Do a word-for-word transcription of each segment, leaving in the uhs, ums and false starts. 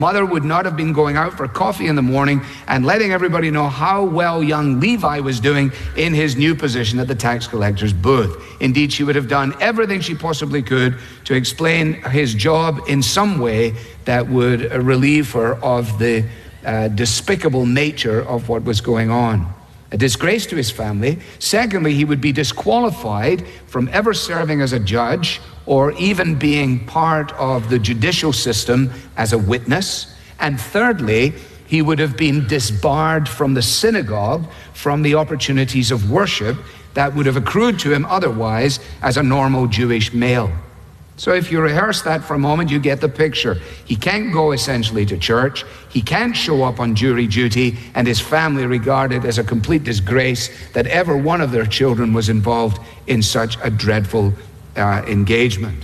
Mother would not have been going out for coffee in the morning and letting everybody know how well young Levi was doing in his new position at the tax collector's booth. Indeed, she would have done everything she possibly could to explain his job in some way that would relieve her of the uh, despicable nature of what was going on. A disgrace to his family. Secondly, he would be disqualified from ever serving as a judge or even being part of the judicial system as a witness. And thirdly, he would have been disbarred from the synagogue, from the opportunities of worship that would have accrued to him otherwise as a normal Jewish male. So if you rehearse that for a moment, you get the picture. He can't go essentially to church. He can't show up on jury duty, and his family regard it as a complete disgrace that ever one of their children was involved in such a dreadful uh, engagement.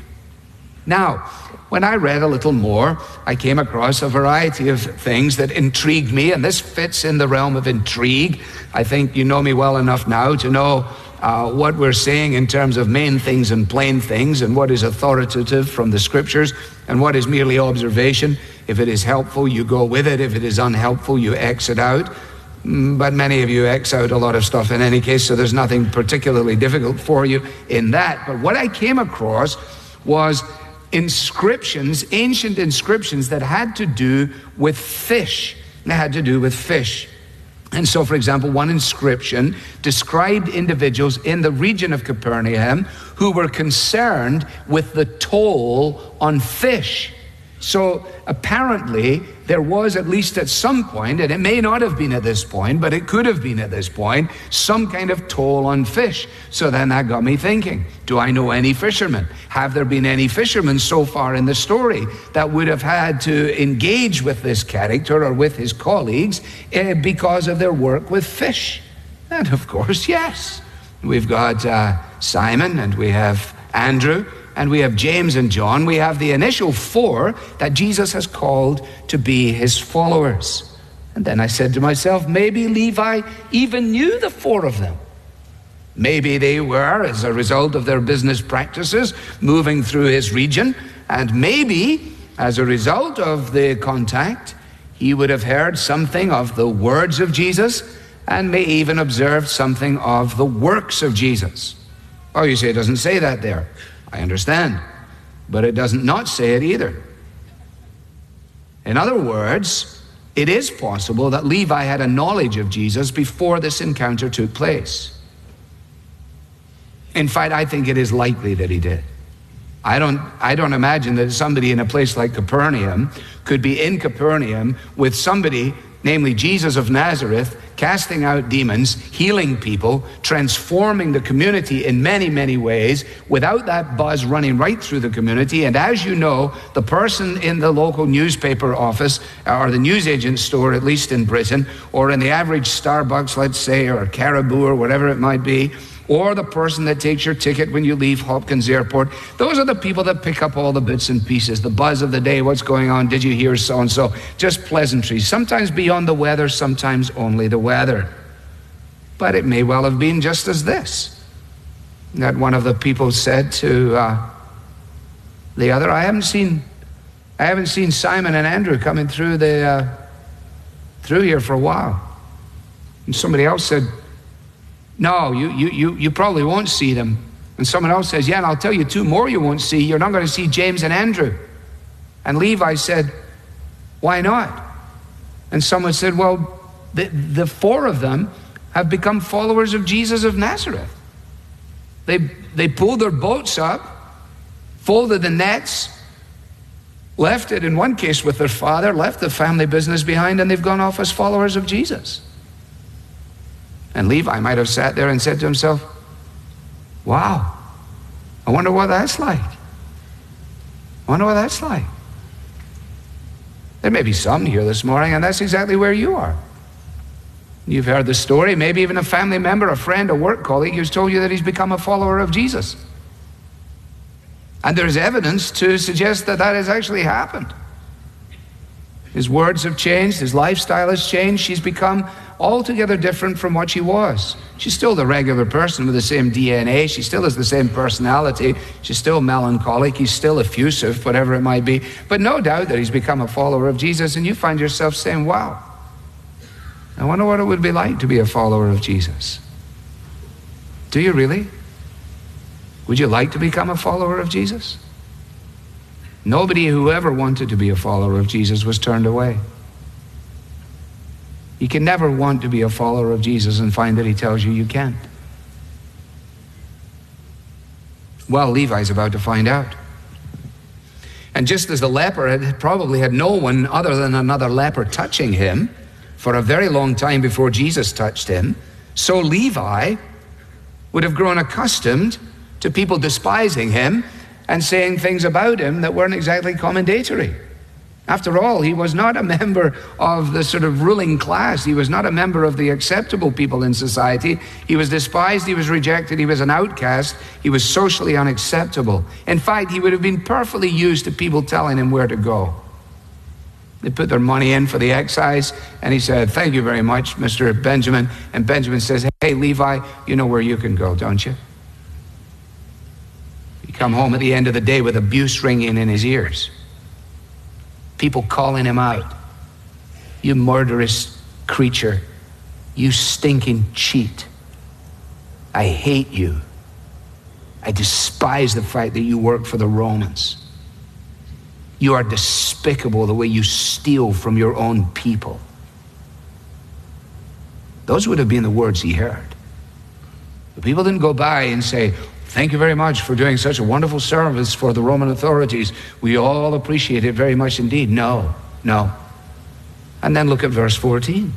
Now, when I read a little more, I came across a variety of things that intrigued me, and this fits in the realm of intrigue. I think you know me well enough now to know Uh, what we're saying in terms of main things and plain things, and what is authoritative from the scriptures and what is merely observation. If it is helpful, you go with it. If it is unhelpful, you X it out. But many of you X out a lot of stuff in any case, so there's nothing particularly difficult for you in that. But what I came across was inscriptions, ancient inscriptions that had to do with fish. They had to do with fish. And so, for example, one inscription described individuals in the region of Capernaum who were concerned with the toll on fish. So apparently there was, at least at some point, and it may not have been at this point, but it could have been at this point, some kind of toll on fish. So then that got me thinking, do I know any fishermen? Have there been any fishermen so far in the story that would have had to engage with this character or with his colleagues eh, because of their work with fish? And of course, yes. We've got uh, Simon, and we have Andrew, and we have James and John. We have the initial four that Jesus has called to be his followers. And then I said to myself, maybe Levi even knew the four of them. Maybe they were, as a result of their business practices, moving through his region. And maybe, as a result of the contact, he would have heard something of the words of Jesus and may even observed something of the works of Jesus. Oh, you say it doesn't say that there. I understand, but it doesn't not say it either. In other words, it is possible that Levi had a knowledge of Jesus before this encounter took place. In fact, I think it is likely that he did. I don't, I don't imagine that somebody in a place like Capernaum could be in Capernaum with somebody, namely Jesus of Nazareth, casting out demons, healing people, transforming the community in many, many ways without that buzz running right through the community. And as you know, the person in the local newspaper office or the newsagent store, at least in Britain, or in the average Starbucks, let's say, or Caribou or whatever it might be, or the person that takes your ticket when you leave Hopkins Airport. Those are the people that pick up all the bits and pieces, the buzz of the day, what's going on, did you hear so-and-so, just pleasantries, sometimes beyond the weather, sometimes only the weather. But it may well have been just as this, that one of the people said to uh, the other, I haven't seen, I haven't seen Simon and Andrew coming through the uh, through here for a while. And somebody else said, no, you, you, you, you probably won't see them. And someone else says, yeah, and I'll tell you two more you won't see. You're not going to see James and Andrew. And Levi said, why not? And someone said, well, the, the four of them have become followers of Jesus of Nazareth. They, they pulled their boats up, folded the nets, left it in one case with their father, left the family business behind, and they've gone off as followers of Jesus. And Levi might have sat there and said to himself, wow, I wonder what that's like. I wonder what that's like. There may be some here this morning, and that's exactly where you are. You've heard the story, maybe even a family member, a friend, a work colleague who's told you that he's become a follower of Jesus. And there's evidence to suggest that that has actually happened. His words have changed. His lifestyle has changed. She's become altogether different from what she was. She's still the regular person with the same D N A. She still has the same personality. She's still melancholic. He's still effusive, whatever it might be. But no doubt that he's become a follower of Jesus, and you find yourself saying, wow, I wonder what it would be like to be a follower of Jesus. Do you really? Would you like to become a follower of Jesus? Nobody who ever wanted to be a follower of Jesus was turned away. You can never want to be a follower of Jesus and find that he tells you you can't. Well, Levi's about to find out. And just as the leper had probably had no one other than another leper touching him for a very long time before Jesus touched him, so Levi would have grown accustomed to people despising him and saying things about him that weren't exactly commendatory. After all, he was not a member of the sort of ruling class. He was not a member of the acceptable people in society. He was despised, he was rejected, he was an outcast, he was socially unacceptable. In fact, he would have been perfectly used to people telling him where to go. They put their money in for the excise, and he said, thank you very much, Mister Benjamin. And Benjamin says, hey, Levi, you know where you can go, don't you? You come home at the end of the day with abuse ringing in his ears. People calling him out. You murderous creature. You stinking cheat. I hate you. I despise the fact that you work for the Romans. You are despicable the way you steal from your own people. Those would have been the words he heard. The people didn't go by and say, thank you very much for doing such a wonderful service for the Roman authorities. We all appreciate it very much indeed. No, no. And then look at verse fourteen.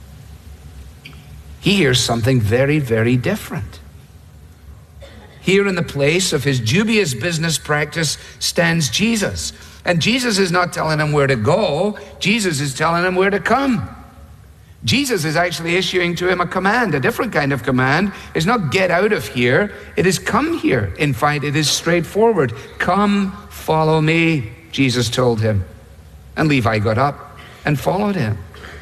He hears something very, very different. Here in the place of his dubious business practice stands Jesus. And Jesus is not telling him where to go. Jesus is telling him where to come. Jesus is actually issuing to him a command, a different kind of command. It's not get out of here, it is come here. In fact, it is straightforward. Come, follow me, Jesus told him. And Levi got up and followed him.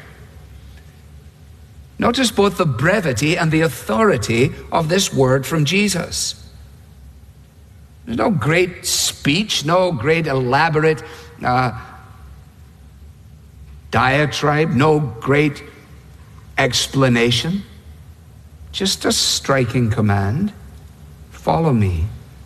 Notice both the brevity and the authority of this word from Jesus. There's no great speech, no great elaborate uh, diatribe, no great explanation, just a striking command. Follow me.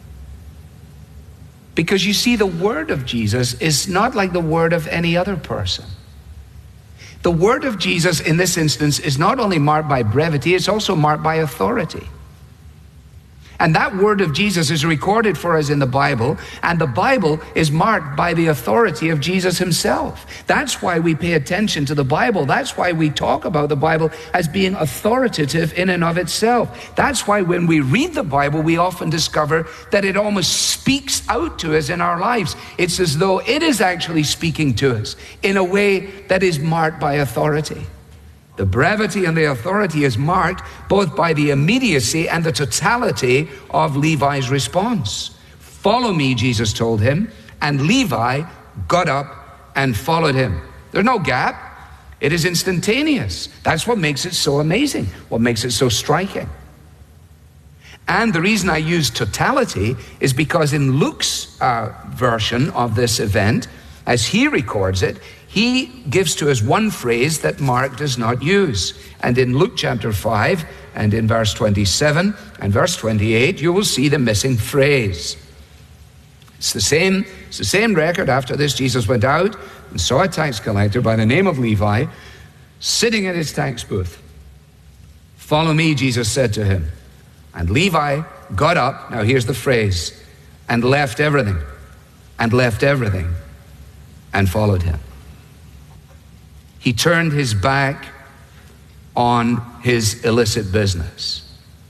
Because you see, the word of Jesus is not like the word of any other person. The word of Jesus in this instance is not only marked by brevity, it's also marked by authority. And that word of Jesus is recorded for us in the Bible, and the Bible is marked by the authority of Jesus himself. That's why we pay attention to the Bible. That's why we talk about the Bible as being authoritative in and of itself. That's why when we read the Bible, we often discover that it almost speaks out to us in our lives. It's as though it is actually speaking to us in a way that is marked by authority. The brevity and the authority is marked both by the immediacy and the totality of Levi's response. Follow me, Jesus told him, and Levi got up and followed him. There's no gap. It is instantaneous. That's what makes it so amazing, what makes it so striking. And the reason I use totality is because in Luke's uh, version of this event, as he records it, he gives to us one phrase that Mark does not use. And in Luke chapter five and in verse twenty-seven and verse twenty-eight, you will see the missing phrase. It's the same, it's the same record. After this, Jesus went out and saw a tax collector by the name of Levi sitting at his tax booth. Follow me, Jesus said to him. And Levi got up, now here's the phrase, and left everything, and left everything, and followed him. He turned his back on his illicit business.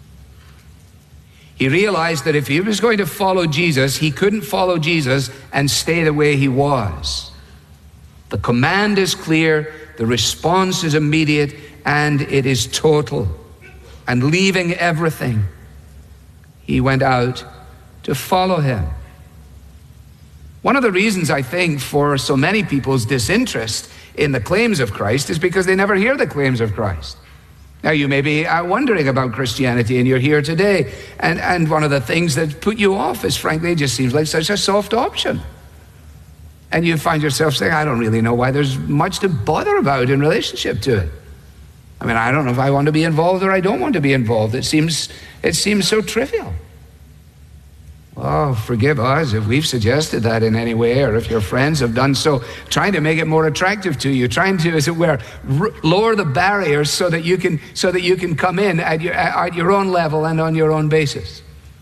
He realized that if he was going to follow Jesus, he couldn't follow Jesus and stay the way he was. The command is clear, the response is immediate, and it is total. And leaving everything, he went out to follow him. One of the reasons, I think, for so many people's disinterest in the claims of Christ is because they never hear the claims of Christ. Now, you may be uh, wondering about Christianity, and you're here today, and, and one of the things that put you off is, frankly, it just seems like such a soft option. And you find yourself saying, I don't really know why there's much to bother about in relationship to it. I mean, I don't know if I want to be involved or I don't want to be involved. It seems, it seems so trivial. Oh, forgive us if we've suggested that in any way, or if your friends have done so, trying to make it more attractive to you, trying to, as it were, r- lower the barriers so that you can so that you can come in at your at your own level and on your own basis.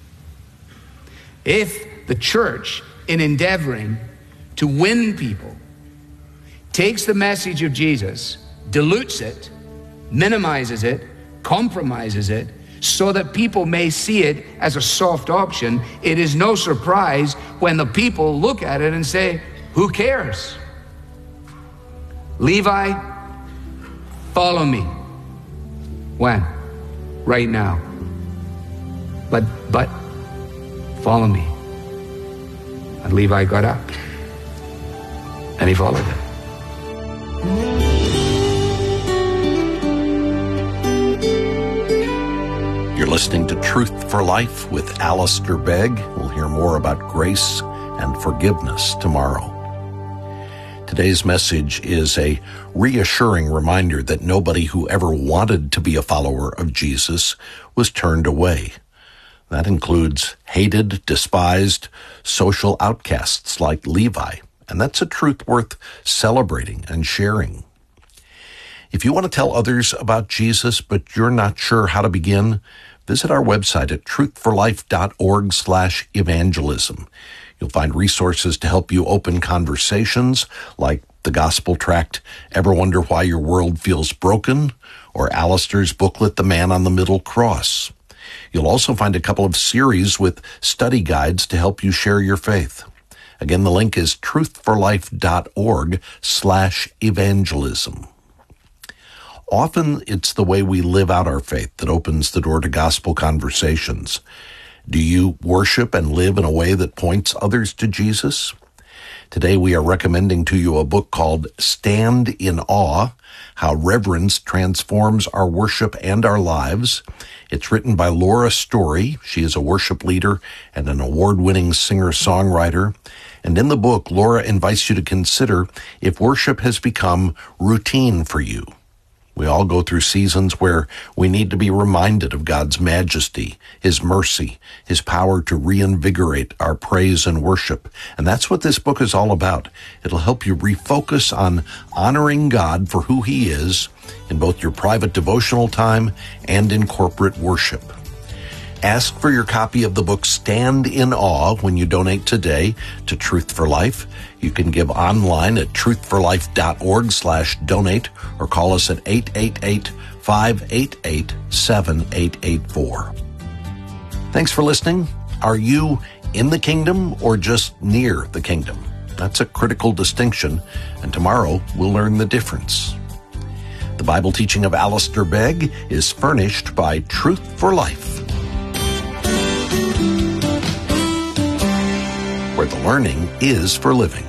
If the church, in endeavoring to win people, takes the message of Jesus, dilutes it, minimizes it, compromises it, so that people may see it as a soft option, it is no surprise when the people look at it and say, who cares? Levi, follow me. When? Right now. But, but, follow me. And Levi got up, and he followed it. You're listening to Truth for Life with Alistair Begg. We'll hear more about grace and forgiveness tomorrow. Today's message is a reassuring reminder that nobody who ever wanted to be a follower of Jesus was turned away. That includes hated, despised, social outcasts like Levi, and that's a truth worth celebrating and sharing. If you want to tell others about Jesus, but you're not sure how to begin, visit our website at truthforlife.org slash evangelism. You'll find resources to help you open conversations like the gospel tract, Ever Wonder Why Your World Feels Broken? Or Alistair's booklet, The Man on the Middle Cross. You'll also find a couple of series with study guides to help you share your faith. Again, the link is truthforlife.org slash evangelism. Often it's the way we live out our faith that opens the door to gospel conversations. Do you worship and live in a way that points others to Jesus? Today we are recommending to you a book called Stand in Awe, How Reverence Transforms Our Worship and Our Lives. It's written by Laura Story. She is a worship leader and an award-winning singer-songwriter. And in the book, Laura invites you to consider if worship has become routine for you. We all go through seasons where we need to be reminded of God's majesty, His mercy, His power to reinvigorate our praise and worship. And that's what this book is all about. It'll help you refocus on honoring God for who He is in both your private devotional time and in corporate worship. Ask for your copy of the book Stand in Awe when you donate today to Truth for Life. You can give online at truthforlife.org slash donate or call us at eight eight eight, five eight eight, seven eight eight four. Thanks for listening. Are you in the kingdom or just near the kingdom? That's a critical distinction, and tomorrow we'll learn the difference. The Bible teaching of Alistair Begg is furnished by Truth for Life, where the learning is for living.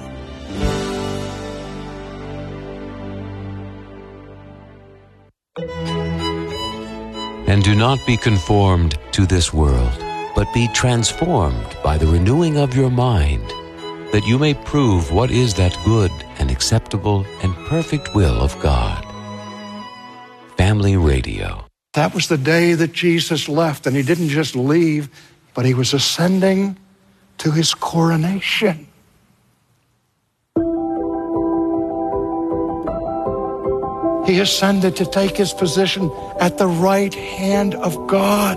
And do not be conformed to this world, but be transformed by the renewing of your mind, that you may prove what is that good and acceptable and perfect will of God. Family Radio. That was the day that Jesus left, and He didn't just leave, but He was ascending to His coronation. He ascended to take His position at the right hand of God.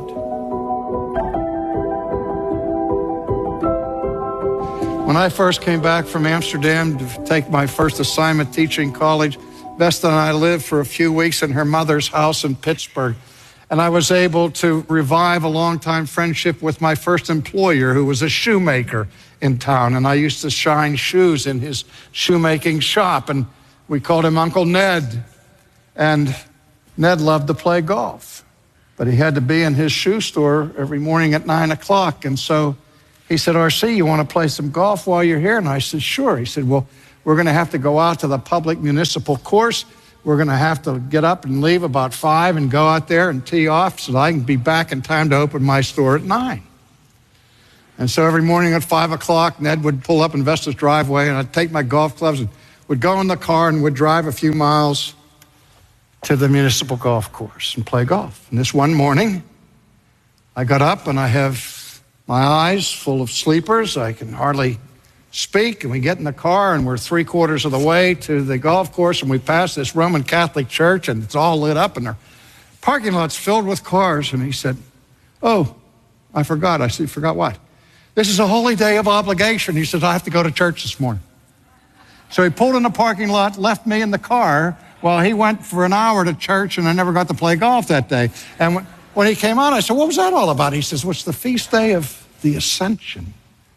When I first came back from Amsterdam to take my first assignment teaching college, Vesta and I lived for a few weeks in her mother's house in Pittsburgh. And I was able to revive a longtime friendship with my first employer, who was a shoemaker in town. And I used to shine shoes in his shoemaking shop. And we called him Uncle Ned. And Ned loved to play golf, but he had to be in his shoe store every morning at nine o'clock. And so He said, R C, you want to play some golf while you're here? And I said, sure. He said, well, we're going to have to go out to the public municipal course. We're going to have to get up and leave about five and go out there and tee off so that I can be back in time to open my store at nine. And so every morning at five o'clock, Ned would pull up in Vesta's driveway, and I'd take my golf clubs and would go in the car and would drive a few miles to the municipal golf course and play golf. And this one morning, I got up and I have my eyes full of sleepers. I can hardly speak, and we get in the car and we're three quarters of the way to the golf course, and we pass this Roman Catholic church, and it's all lit up and their parking lot's filled with cars. And he said, oh, I forgot. I said, forgot what? This is a holy day of obligation. He says, I have to go to church this morning. So he pulled in the parking lot, left me in the car while he went for an hour to church, and I never got to play golf that day. And when, when he came out, I said, what was that all about? He says, well, it's the feast day of the Ascension.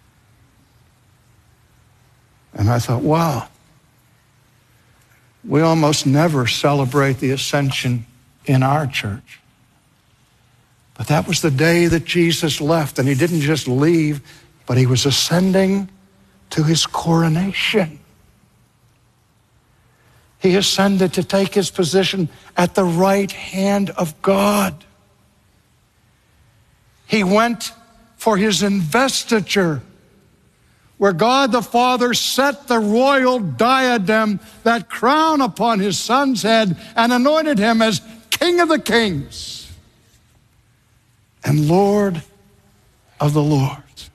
And I thought, wow, we almost never celebrate the Ascension in our church. But that was the day that Jesus left, and he didn't just leave, but he was ascending to his coronation. He ascended to take his position at the right hand of God. He went for his investiture, where God the Father set the royal diadem, that crown, upon his son's head and anointed him as King of the Kings and Lord of the Lords.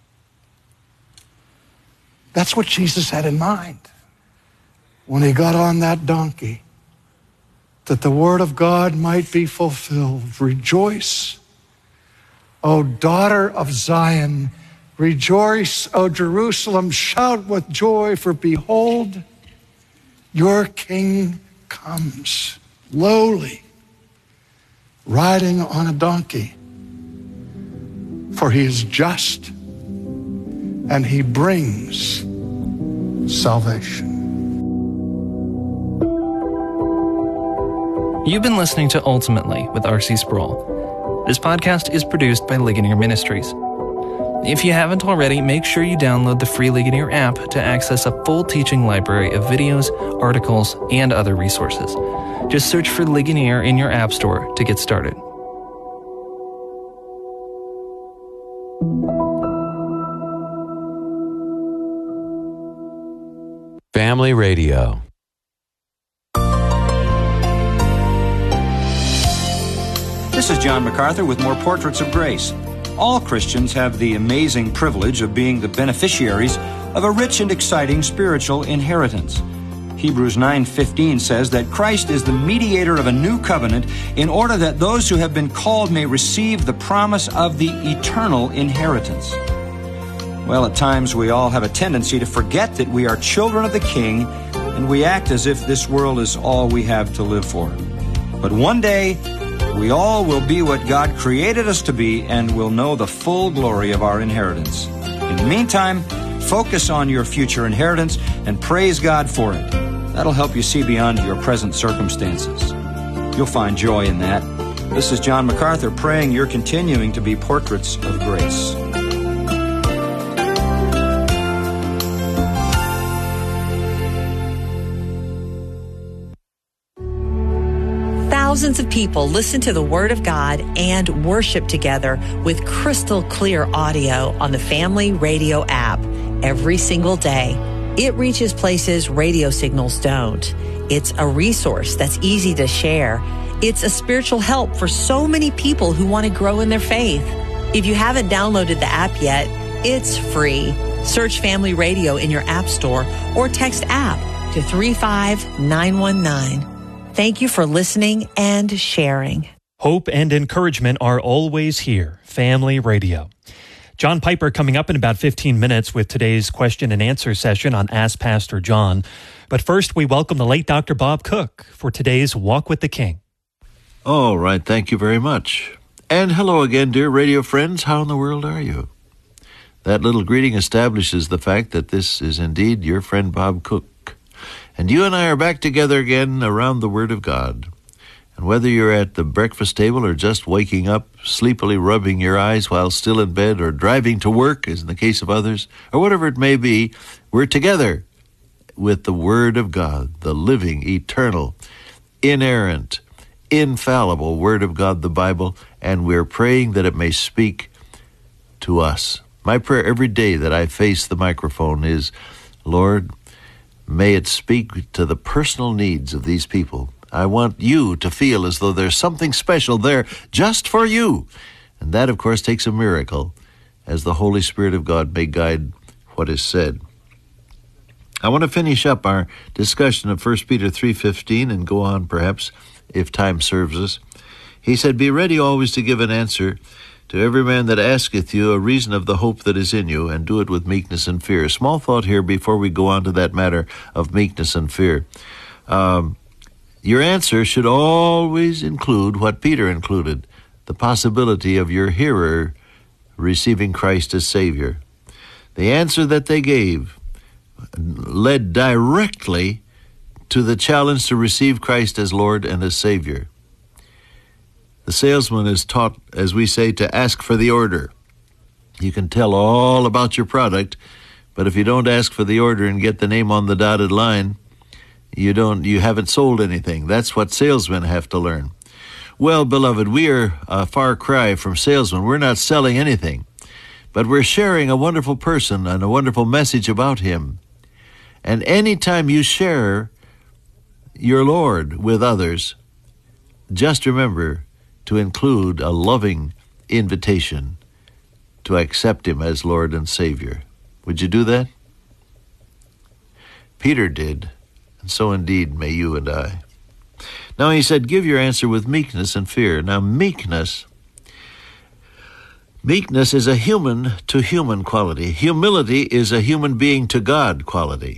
That's what Jesus had in mind when he got on that donkey, that the word of God might be fulfilled. Rejoice, O daughter of Zion. Rejoice, O Jerusalem. Shout with joy, for behold, your King comes, lowly, riding on a donkey. For he is just, and he brings salvation. You've been listening to Ultimately with R C Sproul. This podcast is produced by Ligonier Ministries. If you haven't already, make sure you download the free Ligonier app to access a full teaching library of videos, articles, and other resources. Just search for Ligonier in your app store to get started. Family Radio. This is John MacArthur with more Portraits of Grace. All Christians have the amazing privilege of being the beneficiaries of a rich and exciting spiritual inheritance. Hebrews nine fifteen says that Christ is the mediator of a new covenant in order that those who have been called may receive the promise of the eternal inheritance. Well, at times we all have a tendency to forget that we are children of the King, and we act as if this world is all we have to live for. But one day, we all will be what God created us to be, and will know the full glory of our inheritance. In the meantime, focus on your future inheritance and praise God for it. That'll help you see beyond your present circumstances. You'll find joy in that. This is John MacArthur praying you're continuing to be portraits of grace. Thousands of people listen to the Word of God and worship together with crystal clear audio on the Family Radio app every single day. It reaches places radio signals don't. It's a resource that's easy to share. It's a spiritual help for so many people who want to grow in their faith. If you haven't downloaded the app yet, it's free. Search Family Radio in your app store or text app to three five nine one nine. Thank you for listening and sharing. Hope and encouragement are always here. Family Radio. John Piper coming up in about fifteen minutes with today's question and answer session on Ask Pastor John. But first, we welcome the late Doctor Bob Cook for today's Walk with the King. All right, thank you very much. And hello again, dear radio friends. How in the world are you? That little greeting establishes the fact that this is indeed your friend Bob Cook. And you and I are back together again around the Word of God. And whether you're at the breakfast table or just waking up, sleepily rubbing your eyes while still in bed, or driving to work, as in the case of others, or whatever it may be, we're together with the Word of God, the living, eternal, inerrant, infallible Word of God, the Bible, and we're praying that it may speak to us. My prayer every day that I face the microphone is, Lord, may it speak to the personal needs of these people. I want you to feel as though there's something special there just for you. And that, of course, takes a miracle, as the Holy Spirit of God may guide what is said. I want to finish up our discussion of First Peter three fifteen and go on, perhaps, if time serves us. He said, "Be ready always to give an answer to every man that asketh you a reason of the hope that is in you, and do it with meekness and fear." Small thought here before we go on to that matter of meekness and fear. Um, your answer should always include what Peter included, the possibility of your hearer receiving Christ as Savior. The answer that they gave led directly to the challenge to receive Christ as Lord and as Savior. The salesman is taught, as we say, to ask for the order. You can tell all about your product, but if you don't ask for the order and get the name on the dotted line, you don't, you haven't sold anything. That's what salesmen have to learn. Well, beloved, we are a far cry from salesmen. We're not selling anything, but we're sharing a wonderful person and a wonderful message about him. And anytime you share your Lord with others, just remember to include a loving invitation to accept him as Lord and Savior. Would you do that? Peter did, and so indeed may you and I. Now he said, give your answer with meekness and fear. Now meekness, meekness is a human-to-human quality. Humility is a human being to God quality.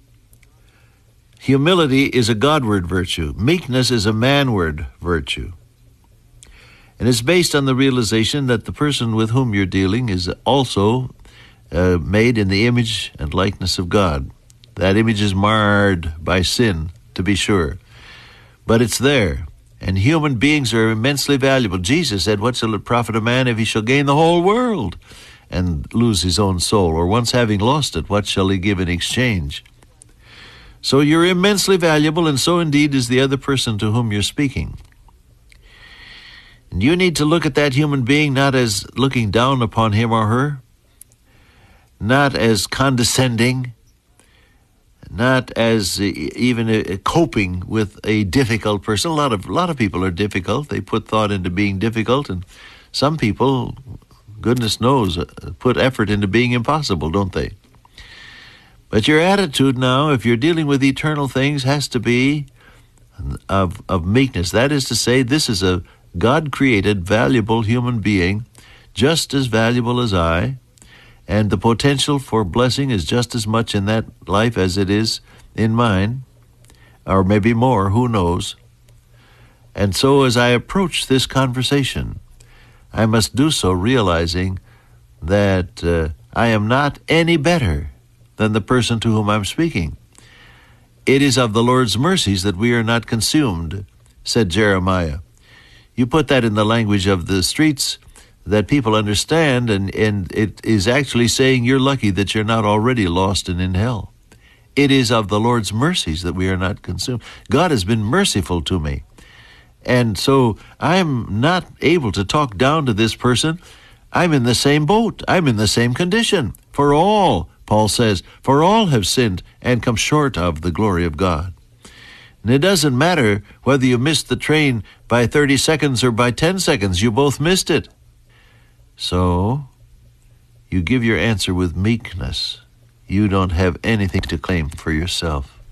Humility is a Godward virtue. Meekness is a manward virtue. And it's based on the realization that the person with whom you're dealing is also uh, made in the image and likeness of God. That image is marred by sin, to be sure. But it's there. And human beings are immensely valuable. Jesus said, what shall it profit a man if he shall gain the whole world and lose his own soul? Or once having lost it, what shall he give in exchange? So you're immensely valuable, and so indeed is the other person to whom you're speaking. And you need to look at that human being not as looking down upon him or her, not as condescending, not as even coping with a difficult person. A lot of a lot of people are difficult. They put thought into being difficult, and some people, goodness knows, put effort into being impossible, don't they? But your attitude now, if you're dealing with eternal things, has to be of, of meekness. That is to say, this is a God-created, valuable human being, just as valuable as I, and the potential for blessing is just as much in that life as it is in mine, or maybe more, who knows. And so as I approach this conversation, I must do so realizing that uh, I am not any better than the person to whom I'm speaking. It is of the Lord's mercies that we are not consumed, said Jeremiah. You put that in the language of the streets that people understand, and, and it is actually saying you're lucky that you're not already lost and in hell. It is of the Lord's mercies that we are not consumed. God has been merciful to me. And so I'm not able to talk down to this person. I'm in the same boat. I'm in the same condition. For all, Paul says, for all have sinned and come short of the glory of God. And it doesn't matter whether you missed the train by thirty seconds or by ten seconds. You both missed it. So you give your answer with meekness. You don't have anything to claim for yourself.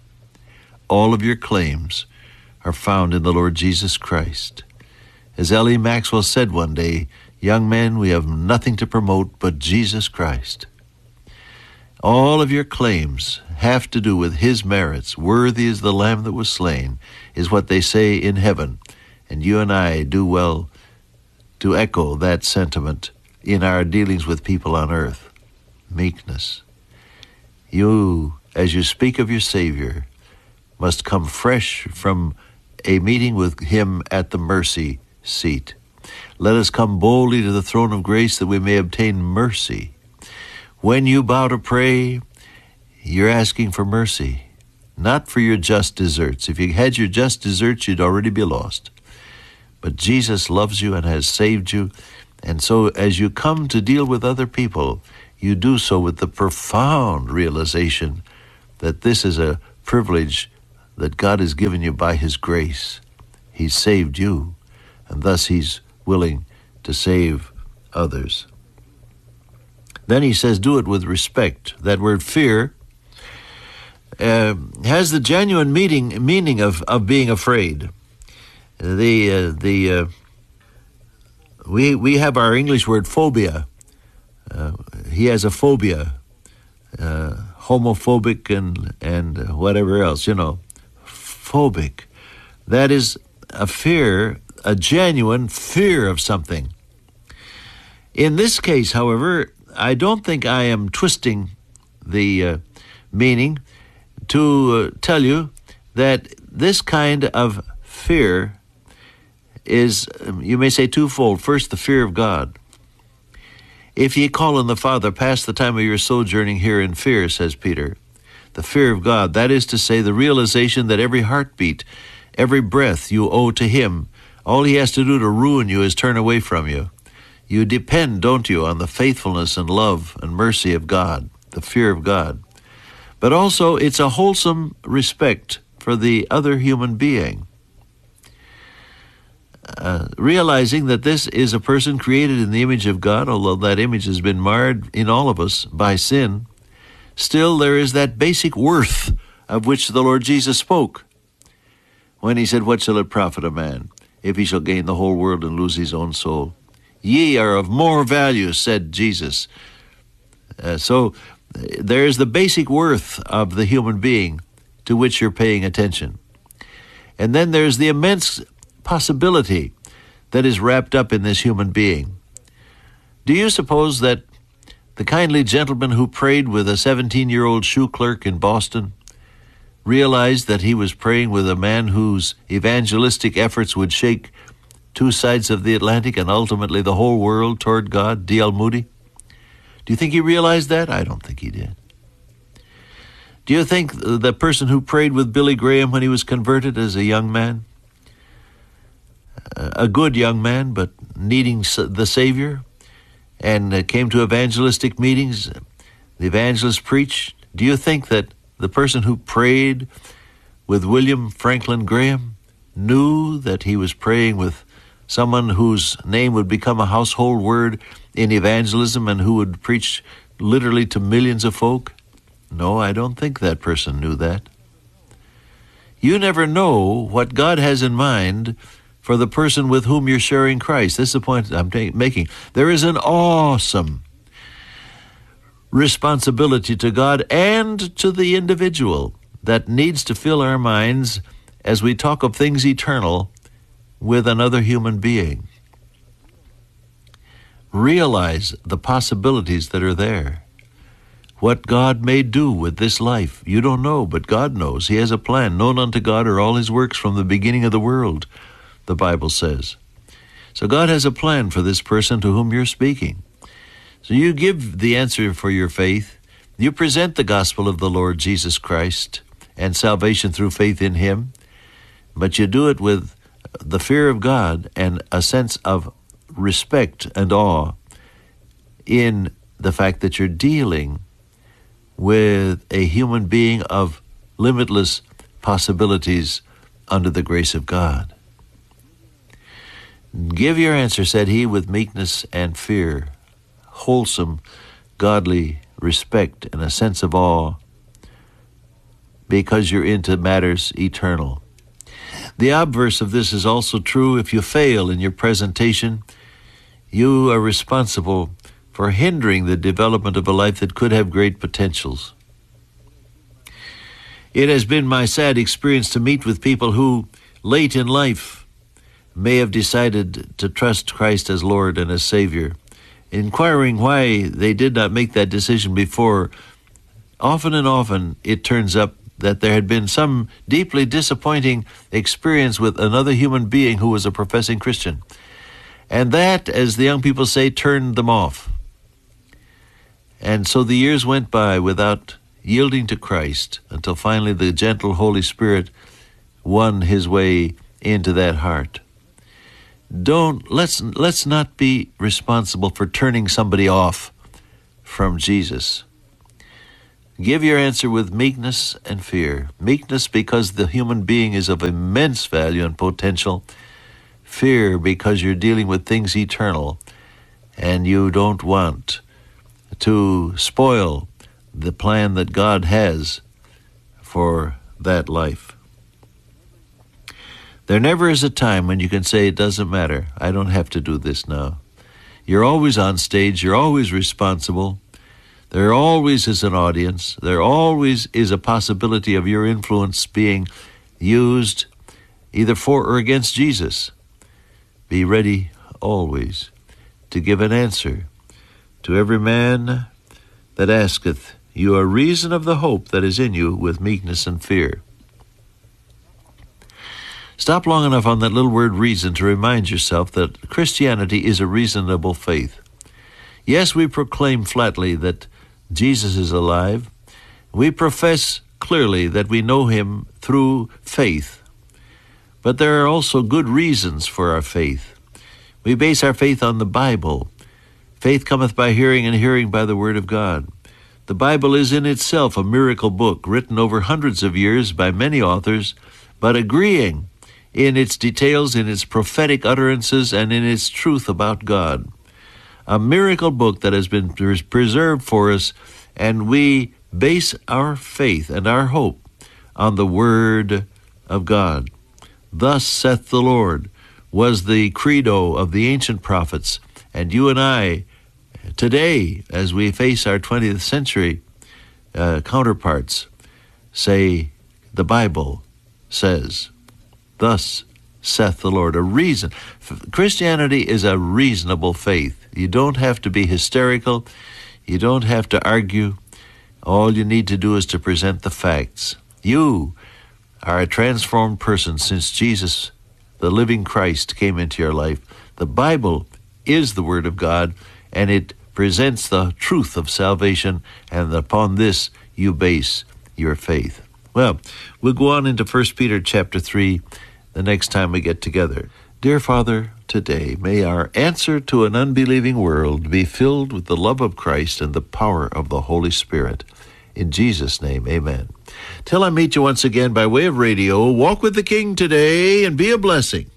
All of your claims are found in the Lord Jesus Christ. As L E Maxwell said one day, young men, we have nothing to promote but Jesus Christ. All of your claims have to do with his merits. Worthy is the Lamb that was slain, is what they say in heaven. And you and I do well to echo that sentiment in our dealings with people on earth. Meekness. You, as you speak of your Savior, must come fresh from a meeting with him at the mercy seat. Let us come boldly to the throne of grace that we may obtain mercy. When you bow to pray, you're asking for mercy, not for your just deserts. If you had your just deserts, you'd already be lost. But Jesus loves you and has saved you, and so as you come to deal with other people, you do so with the profound realization that this is a privilege that God has given you by his grace. He's saved you, and thus he's willing to save others. Then he says, do it with respect. That word fear uh, has the genuine meaning meaning of, of being afraid. The uh, the uh, we we have our English word phobia. Uh, he has a phobia, uh, homophobic and and whatever else, you know, phobic. That is a fear, a genuine fear of something. In this case, however, I don't think I am twisting the uh, meaning to uh, tell you that this kind of fear is, um, you may say, twofold. First, the fear of God. If ye call on the Father, pass the time of your sojourning here in fear, says Peter. The fear of God, that is to say, the realization that every heartbeat, every breath you owe to him. All he has to do to ruin you is turn away from you. You depend, don't you, on the faithfulness and love and mercy of God, the fear of God. But also, it's a wholesome respect for the other human being. Uh, realizing that this is a person created in the image of God, although that image has been marred in all of us by sin, still there is that basic worth of which the Lord Jesus spoke when he said, what shall it profit a man if he shall gain the whole world and lose his own soul? Ye are of more value, said Jesus. Uh, so there's the basic worth of the human being to which you're paying attention. And then there's the immense possibility that is wrapped up in this human being. Do you suppose that the kindly gentleman who prayed with a seventeen-year-old shoe clerk in Boston realized that he was praying with a man whose evangelistic efforts would shake two sides of the Atlantic and ultimately the whole world toward God, D L Moody? Do you think he realized that? I don't think he did. Do you think the person who prayed with Billy Graham when he was converted as a young man, a good young man, but needing the Savior, and came to evangelistic meetings, the evangelist preached, do you think that the person who prayed with William Franklin Graham knew that he was praying with someone whose name would become a household word in evangelism and who would preach literally to millions of folk? No, I don't think that person knew that. You never know what God has in mind for the person with whom you're sharing Christ. This is the point I'm ta- making. There is an awesome responsibility to God and to the individual that needs to fill our minds as we talk of things eternal with another human being. Realize the possibilities that are there. What God may do with this life, you don't know, but God knows. He has a plan. Known unto God are all his works from the beginning of the world, the Bible says. So God has a plan for this person to whom you're speaking. So you give the answer for your faith. You present the gospel of the Lord Jesus Christ and salvation through faith in him, but you do it with the fear of God and a sense of respect and awe in the fact that you're dealing with a human being of limitless possibilities under the grace of God. Give your answer, said he, with meekness and fear, wholesome, godly respect and a sense of awe, because you're into matters eternal. The obverse of this is also true. If you fail in your presentation, you are responsible for hindering the development of a life that could have great potentials. It has been my sad experience to meet with people who, late in life, may have decided to trust Christ as Lord and as Savior. Inquiring why they did not make that decision before, often and often it turns up that there had been some deeply disappointing experience with another human being who was a professing Christian. And that, as the young people say, turned them off. And so the years went by without yielding to Christ until finally the gentle Holy Spirit won his way into that heart. Don't let's let's not be responsible for turning somebody off from Jesus. Give your answer with meekness and fear. Meekness because the human being is of immense value and potential. Fear because you're dealing with things eternal and you don't want to spoil the plan that God has for that life. There never is a time when you can say, it doesn't matter, I don't have to do this now. You're always on stage, you're always responsible. There always is an audience. There always is a possibility of your influence being used either for or against Jesus. Be ready always to give an answer to every man that asketh you a reason of the hope that is in you with meekness and fear. Stop long enough on that little word reason to remind yourself that Christianity is a reasonable faith. Yes, we proclaim flatly that Jesus is alive. We profess clearly that we know him through faith. But there are also good reasons for our faith. We base our faith on the Bible. Faith cometh by hearing, and hearing by the word of God. The Bible is in itself a miracle book written over hundreds of years by many authors, but agreeing in its details, in its prophetic utterances, and in its truth about God. A miracle book that has been preserved for us, and we base our faith and our hope on the Word of God. Thus saith the Lord was the credo of the ancient prophets, and you and I, today, as we face our twentieth century uh, counterparts, say, the Bible says, thus saith the Lord. A reason. Christianity is a reasonable faith. You don't have to be hysterical. You don't have to argue. All you need to do is to present the facts. You are a transformed person since Jesus, the living Christ, came into your life. The Bible is the Word of God, and it presents the truth of salvation, and upon this you base your faith. Well, we'll go on into First Peter chapter three the next time we get together. Dear Father, today may our answer to an unbelieving world be filled with the love of Christ and the power of the Holy Spirit. In Jesus' name, amen. Till I meet you once again by way of radio, walk with the King today and be a blessing.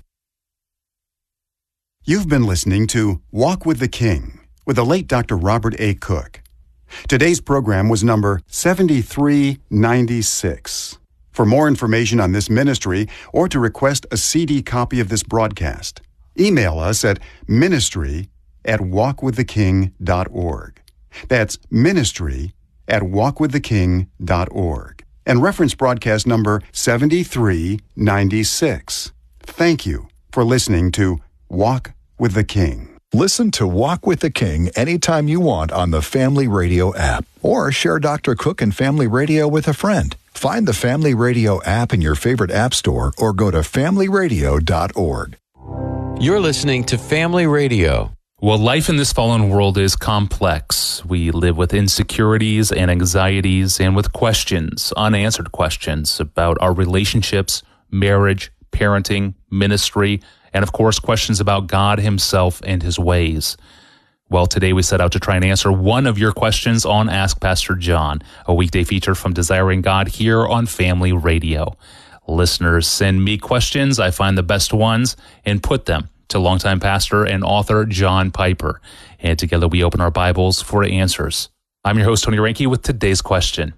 You've been listening to Walk with the King with the late Doctor Robert A. Cook. Today's program was number seventy-three ninety-six. For more information on this ministry or to request a C D copy of this broadcast, email us at ministry at walk with the king dot org. That's ministry at walk with the king dot org. And reference broadcast number seventy-three ninety-six. Thank you for listening to Walk with the King. Listen to Walk with the King anytime you want on the Family Radio app, or share Doctor Cook and Family Radio with a friend. Find the Family Radio app in your favorite app store or go to family radio dot org. You're listening to Family Radio. Well, life in this fallen world is complex. We live with insecurities and anxieties and with questions, unanswered questions about our relationships, marriage, parenting, ministry, and of course, questions about God himself and his ways. Well, today we set out to try and answer one of your questions on Ask Pastor John, a weekday feature from Desiring God here on Family Radio. Listeners send me questions, I find the best ones, and put them to longtime pastor and author John Piper. And together we open our Bibles for answers. I'm your host, Tony Reinke, with today's question.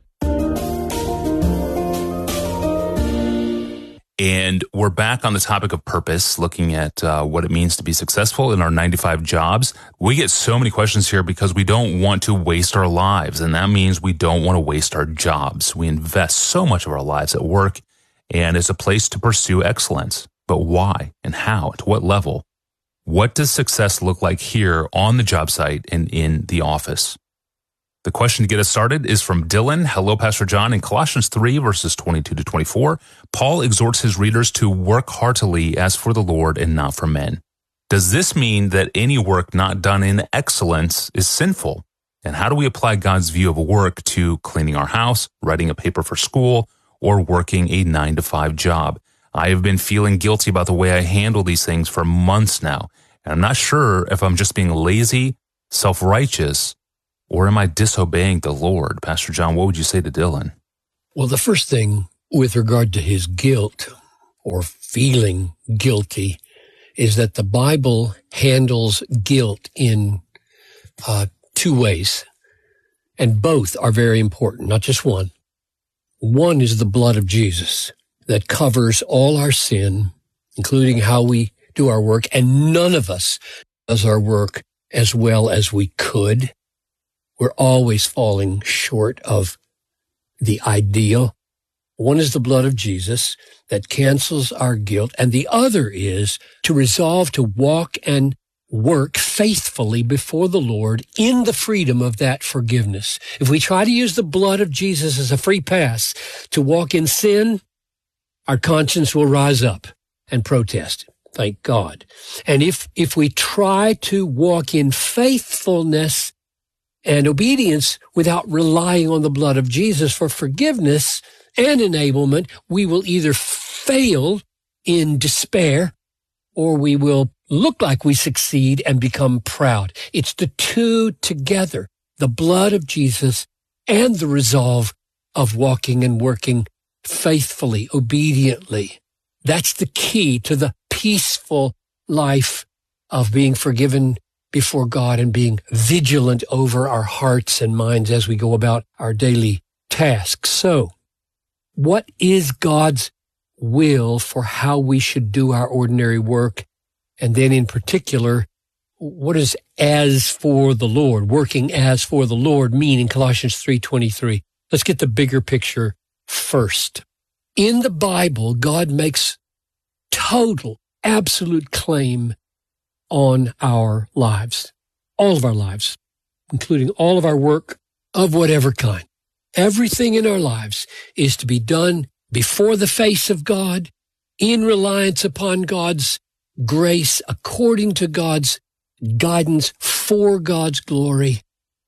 And we're back on the topic of purpose, looking at uh, what it means to be successful in our nine to five jobs. We get so many questions here because we don't want to waste our lives, and that means we don't want to waste our jobs. We invest so much of our lives at work, and it's a place to pursue excellence. But why and how? At what level? What does success look like here on the job site and in the office? The question to get us started is from Dylan. Hello, Pastor John. In Colossians three, verses twenty-two to twenty-four, Paul exhorts his readers to work heartily as for the Lord and not for men. Does this mean that any work not done in excellence is sinful? And how do we apply God's view of work to cleaning our house, writing a paper for school, or working a nine to five job? I have been feeling guilty about the way I handle these things for months now, and I'm not sure if I'm just being lazy, self-righteous, or am I disobeying the Lord? Pastor John, what would you say to Dylan? Well, the first thing with regard to his guilt or feeling guilty is that the Bible handles guilt in uh, two ways, and both are very important, not just one. One is the blood of Jesus that covers all our sin, including how we do our work, and none of us does our work as well as we could. We're always falling short of the ideal. One is the blood of Jesus that cancels our guilt, and the other is to resolve to walk and work faithfully before the Lord in the freedom of that forgiveness. If we try to use the blood of Jesus as a free pass to walk in sin, our conscience will rise up and protest. Thank God. And if, if we try to walk in faithfulness and obedience without relying on the blood of Jesus for forgiveness and enablement, we will either fail in despair or we will look like we succeed and become proud. It's the two together, the blood of Jesus and the resolve of walking and working faithfully, obediently. That's the key to the peaceful life of being forgiven before God and being vigilant over our hearts and minds as we go about our daily tasks. So, what is God's will for how we should do our ordinary work? And then in particular, what does as for the Lord, working as for the Lord, mean in Colossians three twenty-three? Let's get the bigger picture first. In the Bible, God makes total, absolute claim on our lives, all of our lives, including all of our work of whatever kind. Everything in our lives is to be done before the face of God, in reliance upon God's grace, according to God's guidance, for God's glory.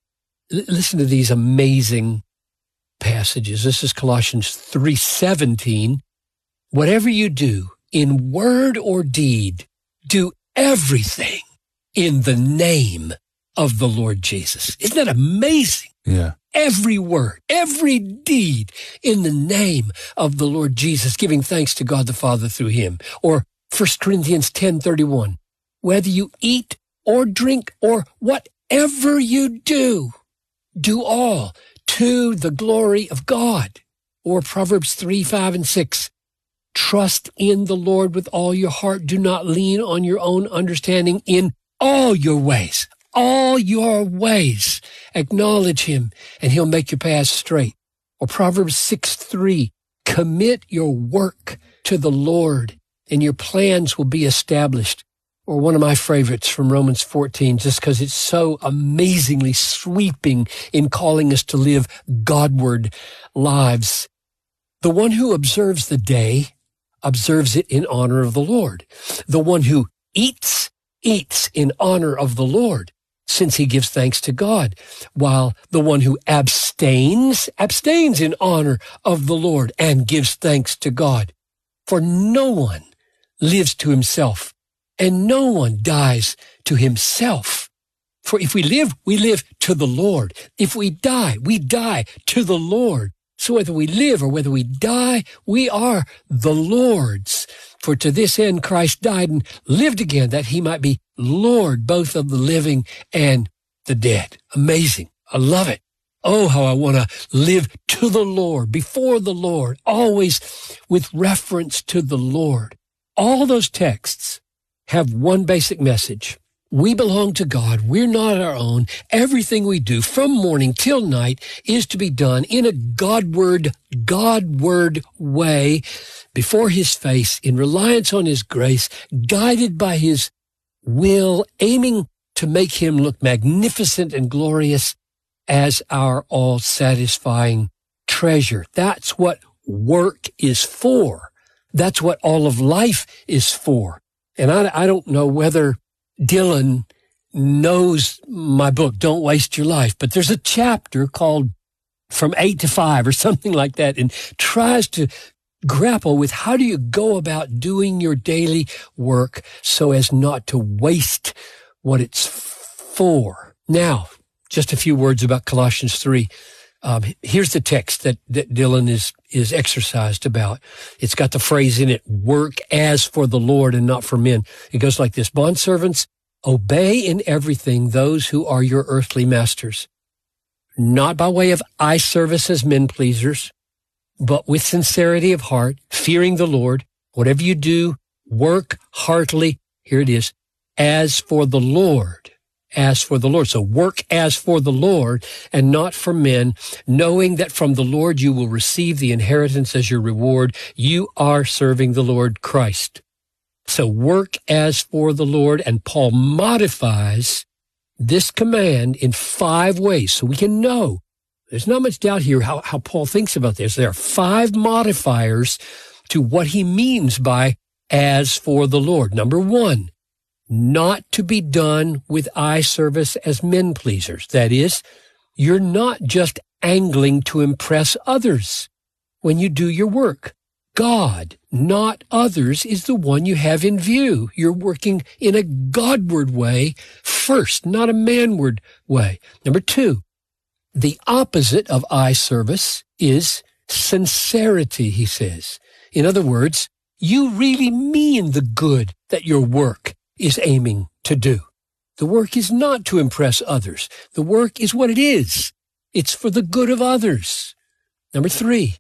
L- listen to these amazing passages. This is Colossians three seventeen. Whatever you do, in word or deed, do everything in the name of the Lord Jesus. Isn't that amazing? Yeah. Every word, every deed in the name of the Lord Jesus, giving thanks to God the Father through him. Or First Corinthians ten thirty-one, whether you eat or drink or whatever you do, do all to the glory of God. Or Proverbs three, five, and six, trust in the Lord with all your heart. Do not lean on your own understanding. In all your ways, all your ways, acknowledge him, and he'll make your paths straight. Or Proverbs six, three, commit your work to the Lord, and your plans will be established. Or one of my favorites from Romans fourteen, just because it's so amazingly sweeping in calling us to live Godward lives. The one who observes the day observes it in honor of the Lord. The one who eats, eats in honor of the Lord, since he gives thanks to God, while the one who abstains, abstains in honor of the Lord and gives thanks to God. For no one lives to himself, and no one dies to himself. For if we live, we live to the Lord. If we die, we die to the Lord. So whether we live or whether we die, we are the Lord's. For to this end Christ died and lived again, that he might be Lord both of the living and the dead. Amazing. I love it. Oh, how I want to live to the Lord, before the Lord, always with reference to the Lord. All those texts have one basic message. We belong to God. We're not our own. Everything we do from morning till night is to be done in a Godward, Godward way before his face, in reliance on his grace, guided by his will, aiming to make him look magnificent and glorious as our all-satisfying treasure. That's what work is for. That's what all of life is for. And I, I don't know whether Dylan knows my book, Don't Waste Your Life, but there's a chapter called From Eight to Five or something like that, and tries to grapple with how do you go about doing your daily work so as not to waste what it's for. Now, just a few words about Colossians three. Um, here's the text that, that Dylan is, is exercised about. It's got the phrase in it, work as for the Lord and not for men. It goes like this, bondservants, obey in everything those who are your earthly masters, not by way of eye service as men pleasers, but with sincerity of heart, fearing the Lord. Whatever you do, work heartily, here it is, as for the Lord. As for the Lord. So work as for the Lord and not for men, knowing that from the Lord you will receive the inheritance as your reward. You are serving the Lord Christ. So work as for the Lord, and Paul modifies this command in five ways so we can know. There's not much doubt here how, how Paul thinks about this. There are five modifiers to what he means by as for the Lord. Number one, not to be done with eye service as men pleasers. That is, you're not just angling to impress others when you do your work. God, not others, is the one you have in view. You're working in a Godward way first, not a manward way. Number two, the opposite of eye service is sincerity, he says. In other words, you really mean the good that your work is aiming to do. The work is not to impress others. The work is what it is. It's for the good of others. Number three,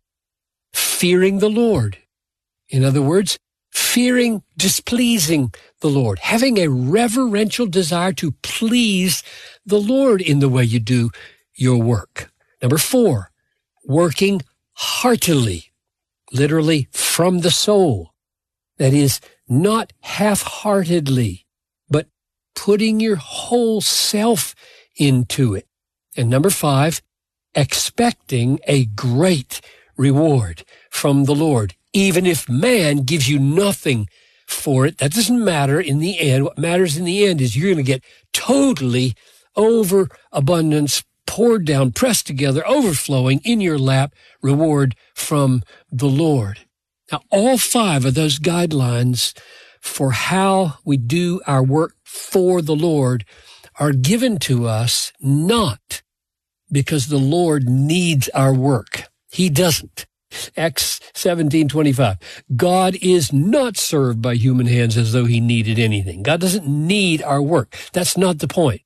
fearing the Lord. In other words, fearing displeasing the Lord, having a reverential desire to please the Lord in the way you do your work. Number four, working heartily, literally from the soul. That is, not half-heartedly, but putting your whole self into it. And number five, expecting a great reward from the Lord. Even if man gives you nothing for it, that doesn't matter in the end. What matters in the end is you're going to get totally overabundance, poured down, pressed together, overflowing in your lap, reward from the Lord. Now, all five of those guidelines for how we do our work for the Lord are given to us not because the Lord needs our work. He doesn't. Acts seventeen twenty-five. God is not served by human hands as though he needed anything. God doesn't need our work. That's not the point.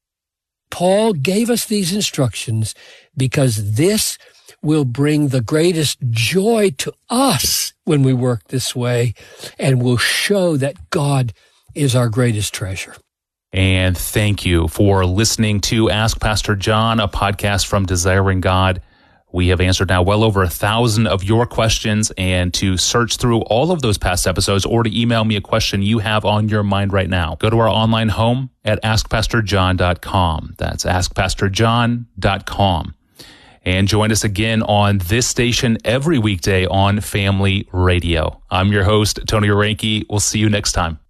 Paul gave us these instructions because this will bring the greatest joy to us when we work this way, and will show that God is our greatest treasure. And thank you for listening to Ask Pastor John, a podcast from Desiring God. We have answered now well over a thousand of your questions, and to search through all of those past episodes or to email me a question you have on your mind right now, go to our online home at ask pastor john dot com. That's ask pastor john dot com. And join us again on this station every weekday on Family Radio. I'm your host, Tony Orenke. We'll see you next time.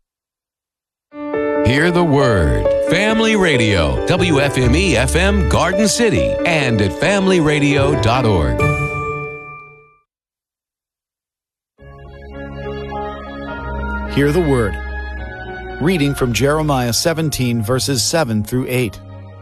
Hear the word. Family Radio, W F M E F M Garden City, and at family radio dot org. Hear the word. Reading from Jeremiah seventeen, verses seven through eight.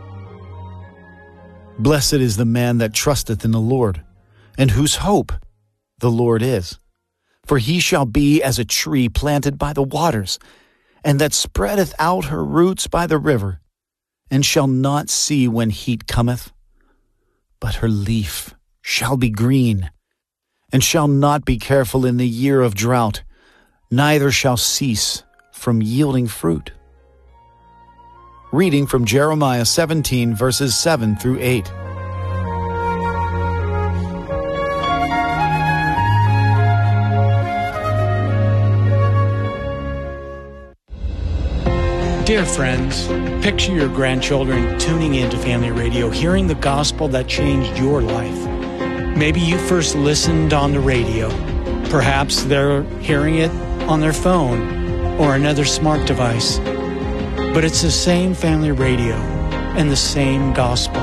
Blessed is the man that trusteth in the Lord, and whose hope the Lord is. For he shall be as a tree planted by the waters, and that spreadeth out her roots by the river, and shall not see when heat cometh, but her leaf shall be green, and shall not be careful in the year of drought, neither shall cease from yielding fruit. Reading from Jeremiah seventeen, verses seven through eight. Dear friends, picture your grandchildren tuning into Family Radio, hearing the gospel that changed your life. Maybe you first listened on the radio. Perhaps they're hearing it on their phone or another smart device. But it's the same Family Radio and the same gospel.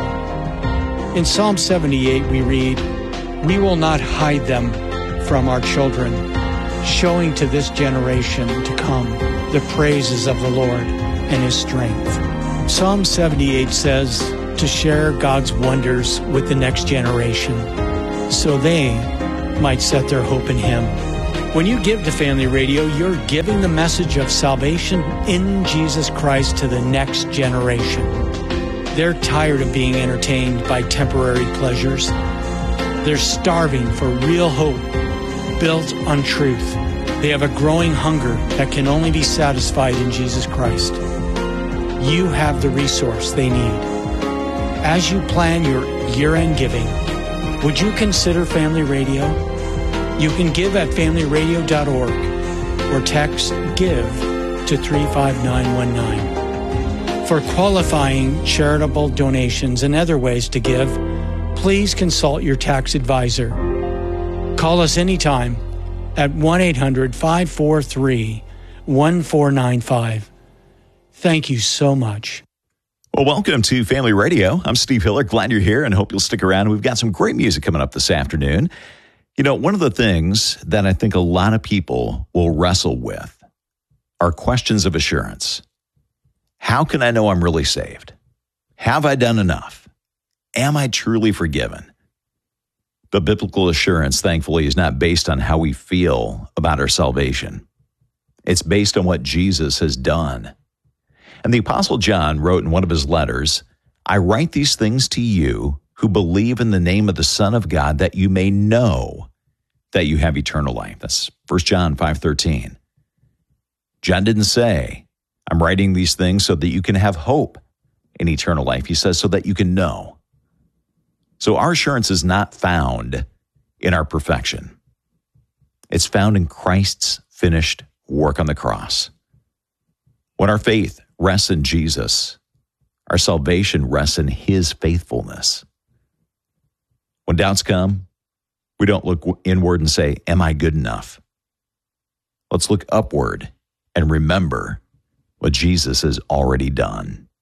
In Psalm seventy-eight we read, "We will not hide them from our children, showing to this generation to come the praises of the Lord and His strength." Psalm seventy-eight says to share God's wonders with the next generation so they might set their hope in Him. When you give to Family Radio, you're giving the message of salvation in Jesus Christ to the next generation. They're tired of being entertained by temporary pleasures. They're starving for real hope built on truth. They have a growing hunger that can only be satisfied in Jesus Christ. You have the resource they need. As you plan your year-end giving, would you consider Family Radio? You can give at family radio dot org or text GIVE to three five nine one nine. For qualifying charitable donations and other ways to give, please consult your tax advisor. Call us anytime at one eight hundred five four three one four nine five. Thank you so much. Well, welcome to Family Radio. I'm Steve Hiller. Glad you're here and hope you'll stick around. We've got some great music coming up this afternoon. You know, one of the things that I think a lot of people will wrestle with are questions of assurance. How can I know I'm really saved? Have I done enough? Am I truly forgiven? The biblical assurance, thankfully, is not based on how we feel about our salvation. It's based on what Jesus has done. And the Apostle John wrote in one of his letters, "I write these things to you who believe in the name of the Son of God, that you may know that you have eternal life." That's First John five thirteen. John didn't say, "I'm writing these things so that you can have hope in eternal life." He says, so that you can know. So our assurance is not found in our perfection. It's found in Christ's finished work on the cross. When our faith rests in Jesus, our salvation rests in His faithfulness. When doubts come, we don't look inward and say, am I good enough? Let's look upward and remember what Jesus has already done.